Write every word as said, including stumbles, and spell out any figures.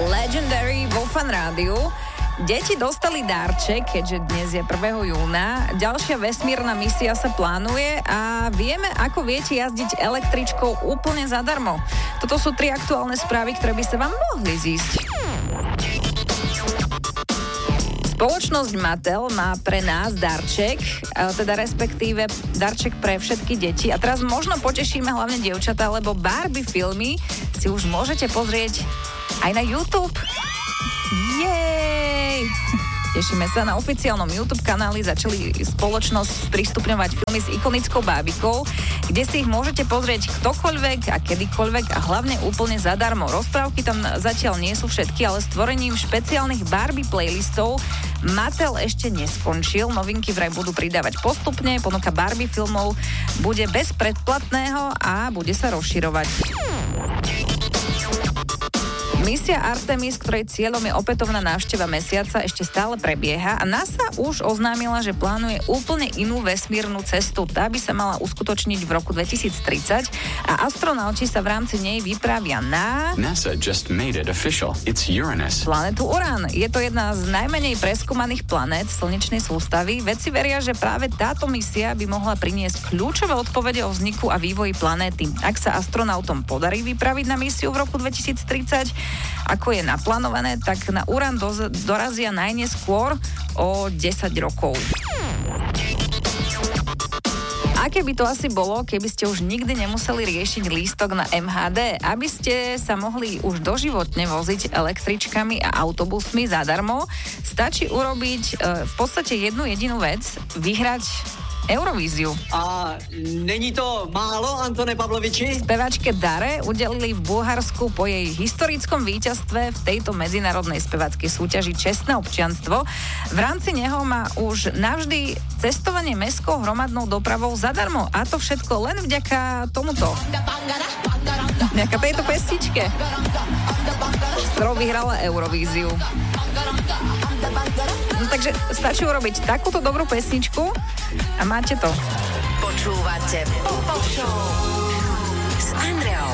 Legendary vo Fan Rádiu. Deti dostali darček, keďže dnes je prvého júna. Ďalšia vesmírna misia sa plánuje a vieme, ako viete jazdiť električkou úplne zadarmo. Toto sú tri aktuálne správy, ktoré by sa vám mohli zísť. Spoločnosť Mattel má pre nás darček, teda respektíve darček pre všetky deti. A teraz možno potešíme hlavne dievčatá, lebo Barbie filmy si už môžete pozrieť aj na YouTube. Jej! Tešíme sa, na oficiálnom YouTube kanáli začali spoločnosť sprístupňovať filmy s ikonickou bábikou, kde si ich môžete pozrieť ktokoľvek a kedykoľvek a hlavne úplne zadarmo. Rozprávky tam zatiaľ nie sú všetky, ale stvorením špeciálnych Barbie playlistov Mattel ešte neskončil. Novinky vraj budú pridávať postupne, ponuka Barbie filmov bude bez predplatného a bude sa rozširovať. Misia Artemis, ktorej cieľom je opätovná návšteva mesiaca, ešte stále prebieha a NASA už oznámila, že plánuje úplne inú vesmírnu cestu. Tá by sa mala uskutočniť v roku dvetisíctridsať a astronauti sa v rámci nej vypravia na... NASA just made it official. It's Uranus. Planetu Urán. Je to jedna z najmenej preskúmaných planét slnečnej sústavy. Vedci veria, že práve táto misia by mohla priniesť kľúčové odpovede o vzniku a vývoji planéty. Ak sa astronautom podarí vypraviť na misiu v roku dvetisíctridsať, ako je naplánované, tak na Urán do, dorazia najneskôr o desať rokov. Aké by to asi bolo, keby ste už nikdy nemuseli riešiť lístok na em há dé, aby ste sa mohli už doživotne voziť električkami a autobusmi zadarmo? Stačí urobiť e, v podstate jednu jedinú vec, vyhrať Eurovíziu. A není to málo, Antone Pavloviči? Speváčke Dare udelili v Bulharsku po jej historickom víťazstve v tejto medzinárodnej speváckej súťaži čestné občianstvo. V rámci neho má už navždy cestovanie mestskou hromadnou dopravou zadarmo. A to všetko len vďaka tomuto. Vďaka tejto pesničke, s ktorou vyhrala Eurovíziu. No takže stačí urobiť takúto dobrú pesničku a máte to. Počúvate Pop Show s Andreou